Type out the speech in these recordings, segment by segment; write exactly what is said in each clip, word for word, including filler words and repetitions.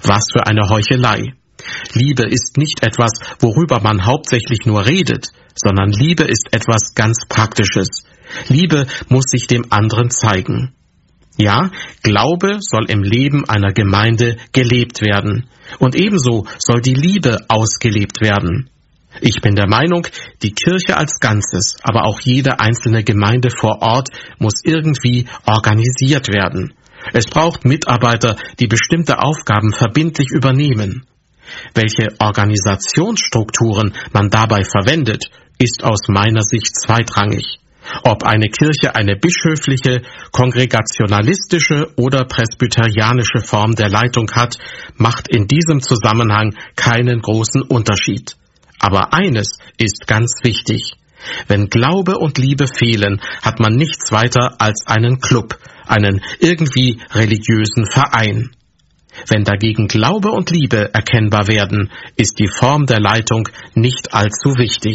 Was für eine Heuchelei! Liebe ist nicht etwas, worüber man hauptsächlich nur redet, sondern Liebe ist etwas ganz Praktisches. Liebe muss sich dem anderen zeigen. Ja, Glaube soll im Leben einer Gemeinde gelebt werden. Und ebenso soll die Liebe ausgelebt werden. Ich bin der Meinung, die Kirche als Ganzes, aber auch jede einzelne Gemeinde vor Ort muss irgendwie organisiert werden. Es braucht Mitarbeiter, die bestimmte Aufgaben verbindlich übernehmen. Welche Organisationsstrukturen man dabei verwendet, ist aus meiner Sicht zweitrangig. Ob eine Kirche eine bischöfliche, kongregationalistische oder presbyterianische Form der Leitung hat, macht in diesem Zusammenhang keinen großen Unterschied. Aber eines ist ganz wichtig. Wenn Glaube und Liebe fehlen, hat man nichts weiter als einen Club, einen irgendwie religiösen Verein. Wenn dagegen Glaube und Liebe erkennbar werden, ist die Form der Leitung nicht allzu wichtig.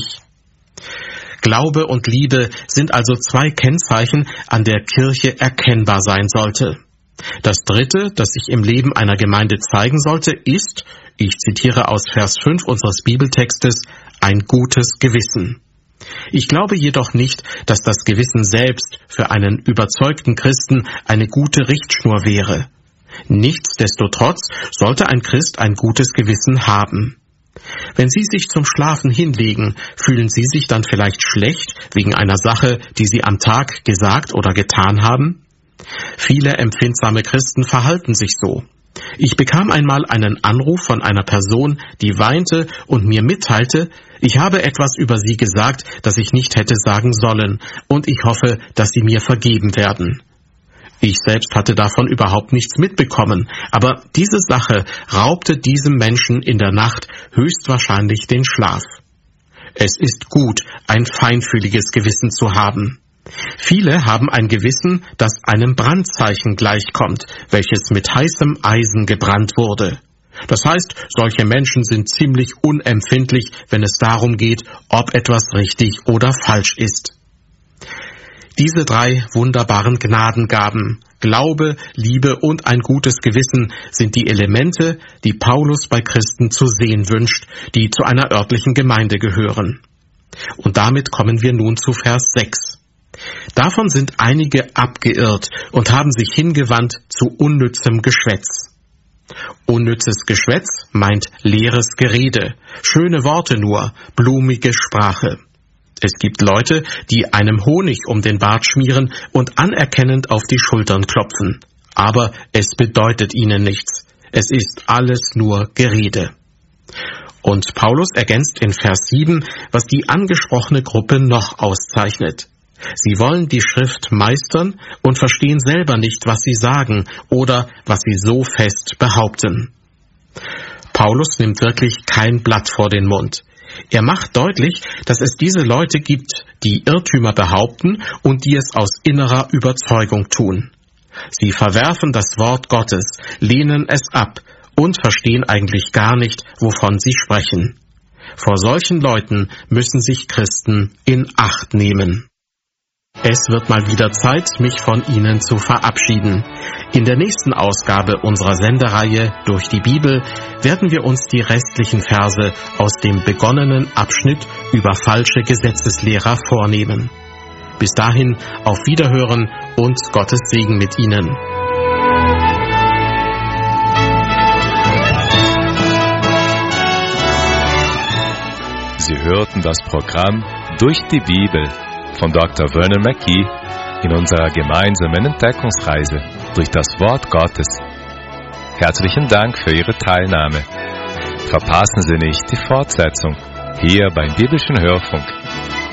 Glaube und Liebe sind also zwei Kennzeichen, an der Kirche erkennbar sein sollte. Das dritte, das sich im Leben einer Gemeinde zeigen sollte, ist, ich zitiere aus Vers fünf unseres Bibeltextes, ein gutes Gewissen. Ich glaube jedoch nicht, dass das Gewissen selbst für einen überzeugten Christen eine gute Richtschnur wäre. Nichtsdestotrotz sollte ein Christ ein gutes Gewissen haben. Wenn Sie sich zum Schlafen hinlegen, fühlen Sie sich dann vielleicht schlecht wegen einer Sache, die Sie am Tag gesagt oder getan haben? Viele empfindsame Christen verhalten sich so. Ich bekam einmal einen Anruf von einer Person, die weinte und mir mitteilte, ich habe etwas über sie gesagt, das ich nicht hätte sagen sollen, und ich hoffe, dass Sie mir vergeben werden. Ich selbst hatte davon überhaupt nichts mitbekommen, aber diese Sache raubte diesem Menschen in der Nacht höchstwahrscheinlich den Schlaf. Es ist gut, ein feinfühliges Gewissen zu haben. Viele haben ein Gewissen, das einem Brandzeichen gleichkommt, welches mit heißem Eisen gebrannt wurde. Das heißt, solche Menschen sind ziemlich unempfindlich, wenn es darum geht, ob etwas richtig oder falsch ist. Diese drei wunderbaren Gnadengaben, Glaube, Liebe und ein gutes Gewissen, sind die Elemente, die Paulus bei Christen zu sehen wünscht, die zu einer örtlichen Gemeinde gehören. Und damit kommen wir nun zu Vers sechs. Davon sind einige abgeirrt und haben sich hingewandt zu unnützem Geschwätz. Unnützes Geschwätz meint leeres Gerede, schöne Worte nur, blumige Sprache. Es gibt Leute, die einem Honig um den Bart schmieren und anerkennend auf die Schultern klopfen. Aber es bedeutet ihnen nichts. Es ist alles nur Gerede. Und Paulus ergänzt in Vers sieben, was die angesprochene Gruppe noch auszeichnet. Sie wollen die Schrift meistern und verstehen selber nicht, was sie sagen oder was sie so fest behaupten. Paulus nimmt wirklich kein Blatt vor den Mund. Er macht deutlich, dass es diese Leute gibt, die Irrtümer behaupten und die es aus innerer Überzeugung tun. Sie verwerfen das Wort Gottes, lehnen es ab und verstehen eigentlich gar nicht, wovon sie sprechen. Vor solchen Leuten müssen sich Christen in Acht nehmen. Es wird mal wieder Zeit, mich von Ihnen zu verabschieden. In der nächsten Ausgabe unserer Sendereihe Durch die Bibel werden wir uns die restlichen Verse aus dem begonnenen Abschnitt über falsche Gesetzeslehrer vornehmen. Bis dahin auf Wiederhören und Gottes Segen mit Ihnen. Sie hörten das Programm Durch die Bibel von Doktor Vernon McGee in unserer gemeinsamen Entdeckungsreise durch das Wort Gottes. Herzlichen Dank für Ihre Teilnahme. Verpassen Sie nicht die Fortsetzung hier beim Biblischen Hörfunk.